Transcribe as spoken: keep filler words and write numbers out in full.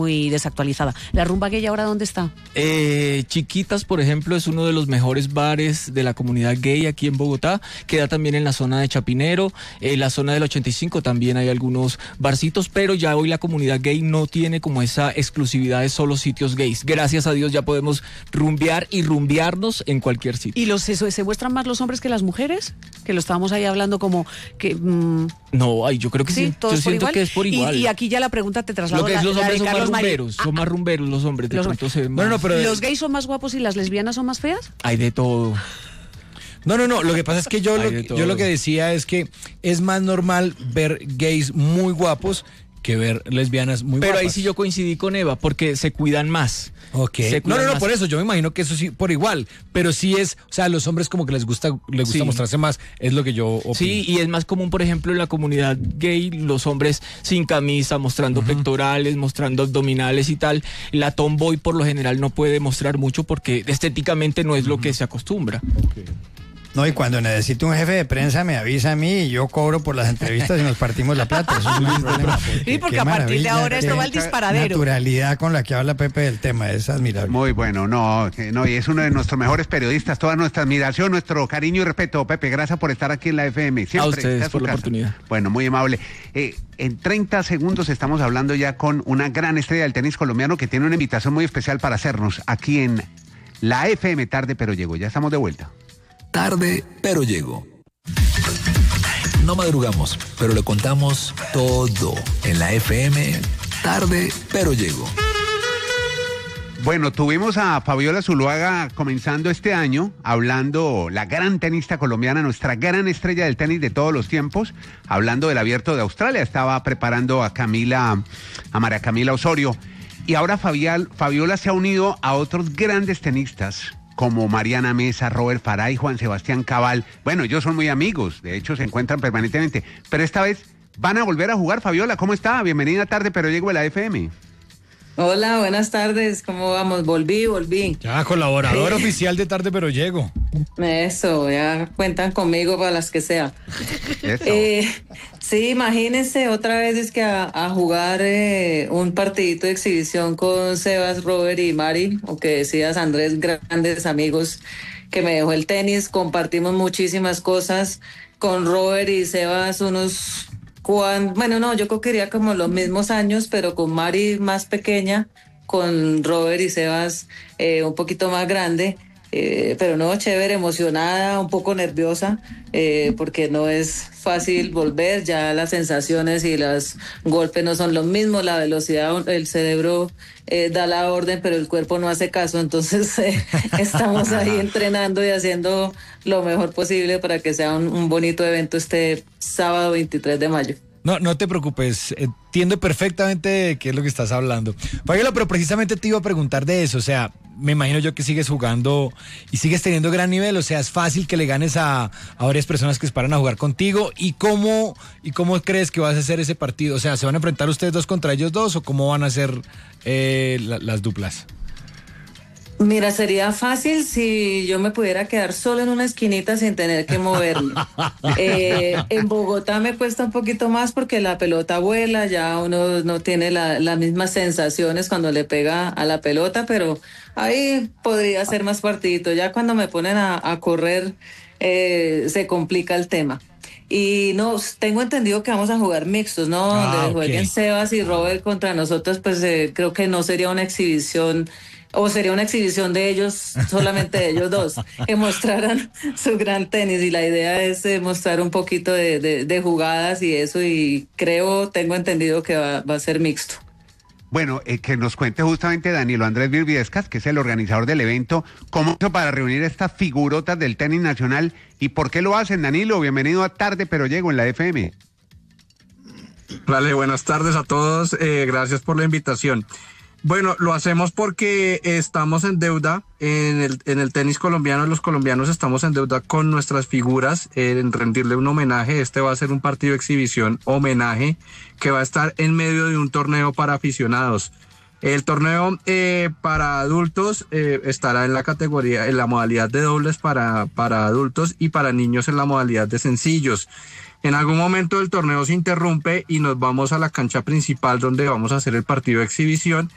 muy desactualizada. ¿La rumba gay ahora dónde está? Eh, Chiquitas, por ejemplo, es uno de los mejores bares de la comunidad gay aquí en Bogotá. Queda también en la zona de Chapinero. En la zona del ochenta y cinco también hay algunos barcitos, pero ya hoy la comunidad gay no tiene como esa exclusividad de solo sitios gays. Gracias a Dios ya podemos rumbear y rumbearnos en cualquier sitio. ¿Y los se, se muestran más los hombres que las mujeres? Que lo estábamos ahí hablando como que... Mmm... No, ay, yo creo que sí. sí. Yo siento igual? que es por igual. Y, y aquí ya la pregunta te traslado. Lo que es, los la, hombres la son más Mari... rumberos, ah, son más rumberos los hombres. De los... pronto se ven más... No, no, pero... ¿Los gays son más guapos y las lesbianas son más feas? Hay de todo. No, no, no, lo que pasa es que yo, lo, yo lo que decía es que es más normal ver gays muy guapos que ver lesbianas muy Pero guapas. ahí sí yo coincidí con Eva, porque se cuidan más. Ok. No, no, no, más. Por eso yo me imagino que eso sí, por igual. Pero sí es, o sea, a los hombres como que les gusta, les gusta sí. mostrarse más, es lo que yo opino. Sí, y es más común, por ejemplo, en la comunidad gay, los hombres sin camisa, mostrando uh-huh. pectorales, mostrando abdominales y tal. La tomboy por lo general no puede mostrar mucho porque estéticamente no es uh-huh. lo que se acostumbra. Okay. No, y cuando necesito un jefe de prensa me avisa a mí y yo cobro por las entrevistas y nos partimos la plata. Eso es un problema. Sí, porque a partir de ahora esto va al disparadero. La naturalidad con la que habla Pepe del tema es admirable. Muy bueno, no, no, y es uno de nuestros mejores periodistas. Toda nuestra admiración, nuestro cariño y respeto. Pepe, gracias por estar aquí en la F M. Siempre. A ustedes por la oportunidad. Bueno, muy amable. Eh, en treinta segundos estamos hablando ya con una gran estrella del tenis colombiano que tiene una invitación muy especial para hacernos aquí en la F M. Tarde, pero llego. Ya estamos de vuelta. Tarde, pero llego. No madrugamos, pero le contamos todo en la F M. Tarde, pero llego. Bueno, tuvimos a Fabiola Zuluaga comenzando este año, hablando, la gran tenista colombiana, nuestra gran estrella del tenis de todos los tiempos, hablando del Abierto de Australia. Estaba preparando a Camila, a María Camila Osorio. Y ahora Fabial, Fabiola se ha unido a otros grandes tenistas, como Mariana Mesa, Robert Farah y Juan Sebastián Cabal. Bueno, ellos son muy amigos, de hecho se encuentran permanentemente, pero esta vez van a volver a jugar. Fabiola, ¿cómo está? Bienvenida a Tarde, pero llego a la F M. Hola, buenas tardes, ¿cómo vamos? Volví, volví. Ya, colaborador sí. oficial de Tarde, pero llego. Eso, ya cuentan conmigo para las que sea. Eso. Eh, sí, imagínense otra vez es que a, a jugar eh, un partidito de exhibición con Sebas, Robert y Mari, o que decías Andrés, grandes amigos que me dejó el tenis, compartimos muchísimas cosas con Robert y Sebas, unos... Cuando, bueno, no, yo creo que iría como los mismos años, pero con Mari más pequeña, con Robert y Sebas eh, un poquito más grande, eh, pero no, chévere, emocionada, un poco nerviosa, eh, porque no es fácil volver, ya las sensaciones y los golpes no son los mismos, la velocidad, el cerebro eh, da la orden, pero el cuerpo no hace caso, entonces eh, estamos ahí entrenando y haciendo lo mejor posible para que sea un, un bonito evento este sábado veintitrés de mayo. No, no te preocupes, entiendo perfectamente qué es lo que estás hablando. Fabiola, pero precisamente te iba a preguntar de eso, o sea, me imagino yo que sigues jugando y sigues teniendo gran nivel, o sea, es fácil que le ganes a, a varias personas que esperan a jugar contigo, ¿y cómo, y cómo crees que vas a hacer ese partido? O sea, ¿se van a enfrentar ustedes dos contra ellos dos o cómo van a ser eh, la, las duplas? Mira, sería fácil si yo me pudiera quedar solo en una esquinita sin tener que moverme. eh, en Bogotá me cuesta un poquito más porque la pelota vuela, ya uno no tiene la, las mismas sensaciones cuando le pega a la pelota, pero ahí podría ser más partidito. Ya cuando me ponen a, a correr eh, se complica el tema. Y no, tengo entendido que vamos a jugar mixtos, ¿no? Ah, Donde okay. jueguen Sebas y Robert contra nosotros, pues eh, creo que no sería una exhibición... O sería una exhibición de ellos, solamente de ellos dos, que mostraran su gran tenis. Y la idea es eh, mostrar un poquito de, de, de jugadas y eso. Y creo, tengo entendido que va, va a ser mixto. Bueno, eh, que nos cuente justamente Danilo Andrés Virviescas, que es el organizador del evento, cómo hizo para reunir estas figurotas del tenis nacional y por qué lo hacen. Danilo, bienvenido a Tarde, pero llego en la F M. Vale, buenas tardes a todos. Eh, gracias por la invitación. Bueno, lo hacemos porque estamos en deuda en el, en el tenis colombiano. Los colombianos estamos en deuda con nuestras figuras eh, en rendirle un homenaje. Este va a ser un partido de exhibición homenaje que va a estar en medio de un torneo para aficionados. El torneo eh, para adultos eh, estará en la categoría, en la modalidad de dobles para, para adultos y para niños en la modalidad de sencillos. En algún momento el torneo se interrumpe y nos vamos a la cancha principal donde vamos a hacer el partido de exhibición